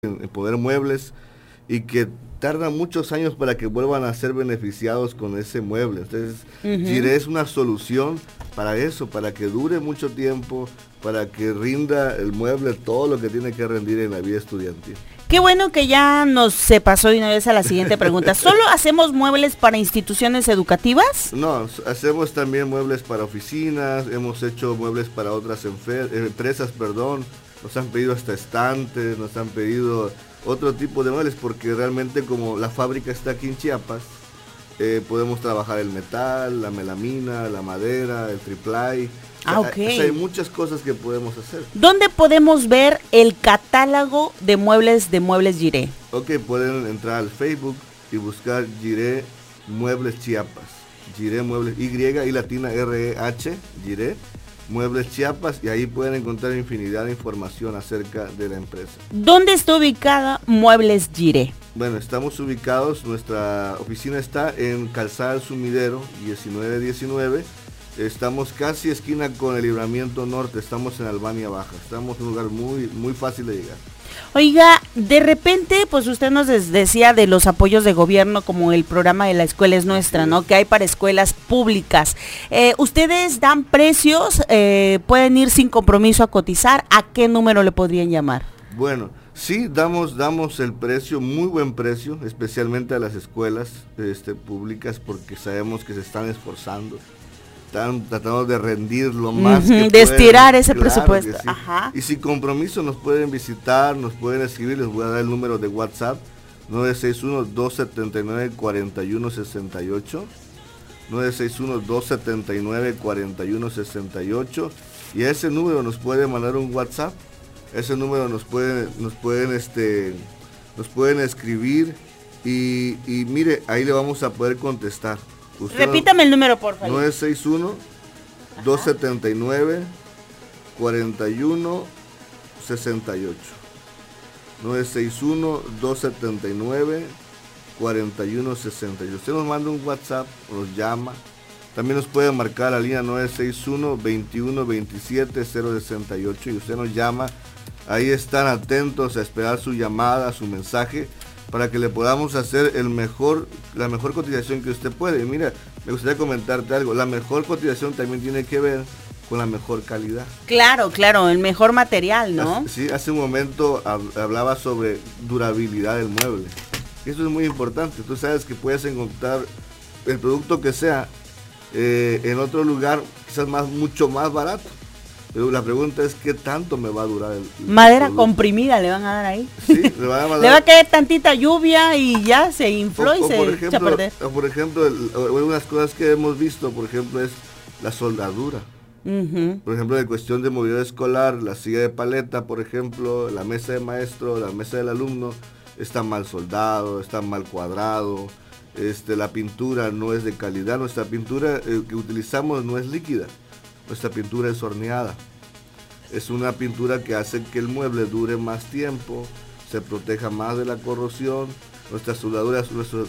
en poner muebles y que tardan muchos años para que vuelvan a ser beneficiados con ese mueble. Entonces, Jiré es una solución para eso, para que dure mucho tiempo, para que rinda el mueble todo lo que tiene que rendir en la vida estudiantil. Qué bueno que ya se pasó de una vez a la siguiente pregunta. ¿Solo hacemos muebles para instituciones educativas? No, hacemos también muebles para oficinas, hemos hecho muebles para otras empresas, nos han pedido hasta estantes, nos han pedido otro tipo de muebles, porque realmente como la fábrica está aquí en Chiapas, podemos trabajar el metal, la melamina, la madera, el triplay. Hay muchas cosas que podemos hacer. ¿Dónde podemos ver el catálogo de Muebles Jiré? Ok, pueden entrar al Facebook y buscar Jiré Muebles Chiapas. Jiré Muebles, Y y latina R-E-H, Jiré Muebles Chiapas, y ahí pueden encontrar infinidad de información acerca de la empresa. ¿Dónde está ubicada Muebles Jiré? Bueno, estamos ubicados, nuestra oficina está en Calzada del Sumidero, 1919. Estamos casi esquina con el Libramiento Norte, estamos en Albania Baja, estamos en un lugar muy fácil de llegar. Oiga, de repente, pues usted nos decía de los apoyos de gobierno, como el programa de La Escuela es Nuestra, ¿no? Que hay para escuelas públicas. ¿Ustedes dan precios? ¿Pueden ir sin compromiso a cotizar? ¿A qué número le podrían llamar? Bueno, sí, damos el precio, muy buen precio, especialmente a las escuelas públicas, porque sabemos que se están esforzando. Están tratando de rendir lo más que de estirar ese claro presupuesto. Sí. Y sin compromiso nos pueden visitar, nos pueden escribir, les voy a dar el número de WhatsApp, 961-279-4168, 961-279-4168, y a ese número nos pueden mandar un WhatsApp, ese número nos pueden escribir y mire, ahí le vamos a poder contestar. Repítame el número, por favor. 961-279-4168. 961-279-4168. Usted nos manda un WhatsApp, nos llama. También nos puede marcar la línea 961-2127-068 y usted nos llama. Ahí están atentos a esperar su llamada, su mensaje, para que le podamos hacer la mejor cotización que usted puede. Y mira, me gustaría comentarte algo, la mejor cotización también tiene que ver con la mejor calidad. Claro, el mejor material, ¿no? Sí, hace un momento hablaba sobre durabilidad del mueble. Eso es muy importante. Tú sabes que puedes encontrar el producto que sea en otro lugar, quizás mucho más barato. Pero la pregunta es, ¿qué tanto me va a durar el madera comprimida le van a dar ahí? Sí, le va a caer tantita lluvia y ya se infló y se echa a perder. Por ejemplo, unas cosas que hemos visto, por ejemplo, es la soldadura. Por ejemplo, en cuestión de movilidad escolar, la silla de paleta, por ejemplo, la mesa de maestro, la mesa del alumno, está mal soldado, está mal cuadrado, la pintura no es de calidad, nuestra pintura que utilizamos no es líquida. Nuestra pintura es horneada. Es una pintura que hace que el mueble dure más tiempo, se proteja más de la corrosión. Nuestra soldadura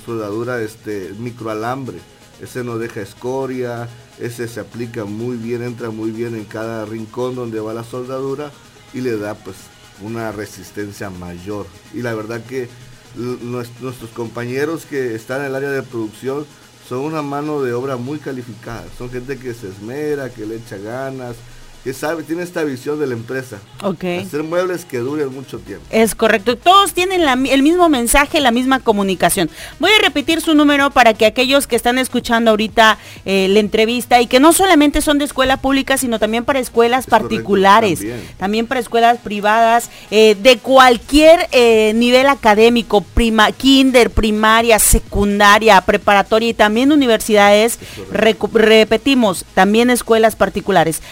microalambre. Ese no deja escoria, ese se aplica muy bien, entra muy bien en cada rincón donde va la soldadura y le da pues una resistencia mayor. Y la verdad que nuestros compañeros que están en el área de producción son una mano de obra muy calificada, son gente que se esmera, que le echa ganas, que sabe, tiene esta visión de la empresa. Hacer muebles que duren mucho tiempo. Es correcto, todos tienen el mismo mensaje, la misma comunicación. Voy a repetir su número para que aquellos que están escuchando ahorita la entrevista y que no solamente son de escuela pública, sino también para escuelas particulares, también para escuelas privadas, de cualquier nivel académico, kinder, primaria, secundaria, preparatoria y también universidades, repetimos, también escuelas particulares.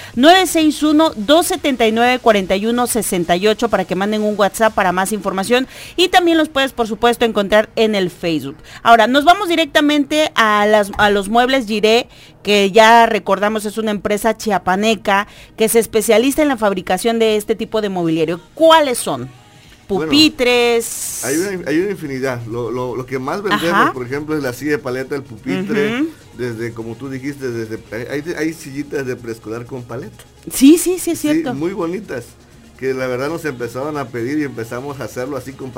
961-279-4168 para que manden un WhatsApp para más información y también los puedes, por supuesto, encontrar en el Facebook. Ahora, nos vamos directamente a los Muebles Jiré, que ya recordamos es una empresa chiapaneca que se especializa en la fabricación de este tipo de mobiliario. ¿Cuáles son? Pupitres. Bueno, hay una infinidad. Lo que más vendemos, por ejemplo, es la silla de paleta, el pupitre. Desde, como tú dijiste, hay sillitas de preescolar con paleta. Sí, es cierto. Muy bonitas, que la verdad nos empezaron a pedir y empezamos a hacerlo así con